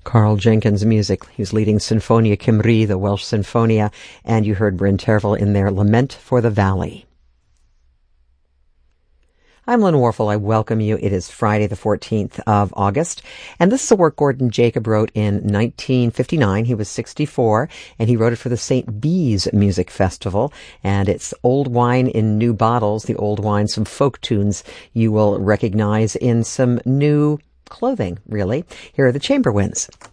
Carl Jenkins music. He was leading Sinfonia Cymru, the Welsh Sinfonia, and you heard Bryn Terfel in their Lament for the Valley. I'm Lynn Warfel. I welcome you. It is Friday the 14th of August, and this is a work Gordon Jacob wrote in 1959. He was 64, and he wrote it for the St. Bees Music Festival, and it's old wine in new bottles, the old wine, some folk tunes you will recognize in some new clothing, really. Here are the Chamber Winds.